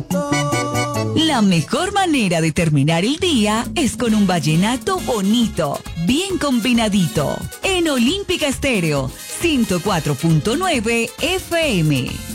La mejor manera de terminar el día es con un vallenato bonito, bien combinadito. En Olímpica Estéreo, 104.9 FM.